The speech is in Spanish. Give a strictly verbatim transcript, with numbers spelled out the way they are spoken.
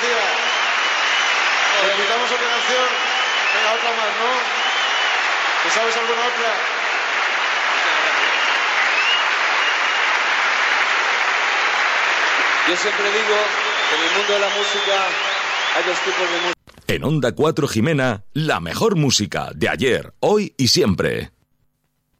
García. ¿Te invitamos a otra canción? Venga, otra más, ¿no? ¿Te sabes alguna otra? Yo siempre digo que en el mundo de la música hay dos tipos de música. En Onda cuatro Jimena, la mejor música de ayer, hoy y siempre.